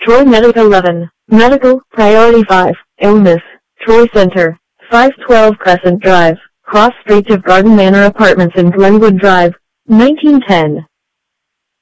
Troy Medical 11. Medical, Priority 5, Illness, Troy Center, 512 Crescent Drive, cross street of Garden Manor Apartments in Glenwood Drive, 1910.